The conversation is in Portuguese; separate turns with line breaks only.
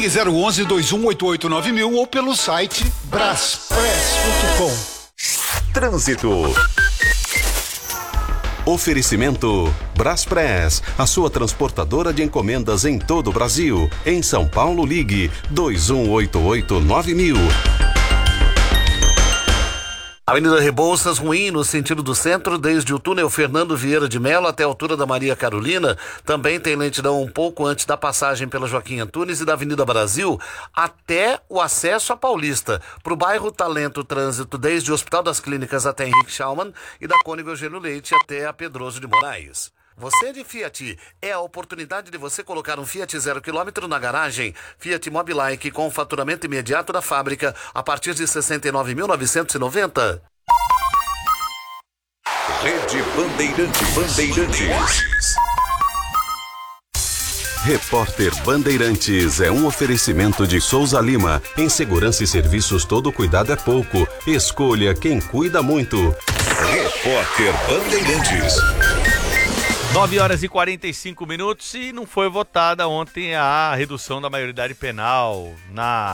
Ligue 011-2188-9000 ou pelo site braspress.com.
Trânsito. Oferecimento Braspress, a sua transportadora de encomendas em todo o Brasil. Em São Paulo, ligue 2188-9000.
Avenida Rebouças, ruim no sentido do centro, desde o túnel Fernando Vieira de Mello até a altura da Maria Carolina. Também tem lentidão um pouco antes da passagem pela Joaquim Antunes e da Avenida Brasil até o acesso à Paulista. Para o bairro tá lento o trânsito desde o Hospital das Clínicas até Henrique Schaumann e da Cônigo Eugênio Leite até a Pedroso de Moraes. Você é de Fiat, é a oportunidade de você colocar um Fiat 0 km na garagem. Fiat Mobilike com faturamento imediato da fábrica a partir de R$ 69.990.
Rede Bandeirantes. Repórter Bandeirantes é um oferecimento de Souza Lima. Em segurança e serviços, todo cuidado é pouco. Escolha quem cuida muito. Repórter Bandeirantes.
9h45 e não foi votada ontem a redução da maioridade penal na